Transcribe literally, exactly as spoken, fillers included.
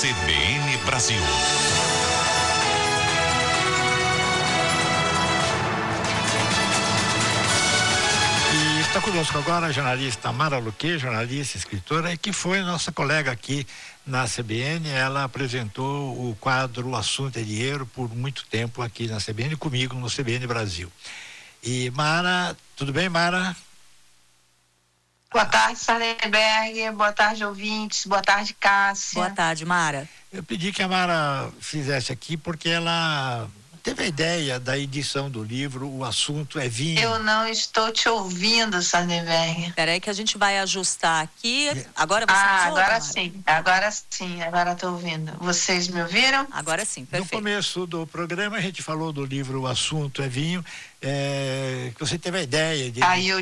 C B N Brasil. E está conosco agora a jornalista Mara Luque, jornalista, escritora, que foi nossa colega aqui na C B N. Ela apresentou o quadro O Assunto é Dinheiro por muito tempo aqui na C B N, comigo no C B N Brasil. E Mara, tudo bem, Mara? Boa tarde, Sardenberg. Boa tarde, ouvintes. Boa tarde, Cássia. Boa tarde, Mara. Eu pedi que a Mara fizesse aqui porque ela teve a ideia da edição do livro O Assunto é Vinho. Eu não estou te ouvindo, Sardenberg. Peraí que a gente vai ajustar aqui. Agora você Ah, me ouve, agora Mara? sim. Agora sim, agora estou ouvindo. Vocês me ouviram? Agora sim, perfeito. No começo do programa a gente falou do livro O Assunto é Vinho, é, que você teve a ideia de... Aí eu